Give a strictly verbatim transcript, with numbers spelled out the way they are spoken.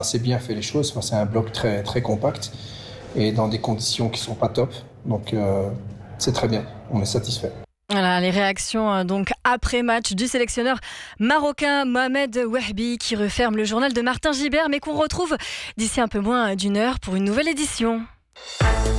assez bien fait les choses. Enfin, c'est un bloc très, très compact et dans des conditions qui ne sont pas top. Donc euh, c'est très bien, on est satisfait. Voilà, les réactions euh, donc après match du sélectionneur marocain Mohamed Wahbi qui referme le journal de Martin Gibert, mais qu'on retrouve d'ici un peu moins d'une heure pour une nouvelle édition.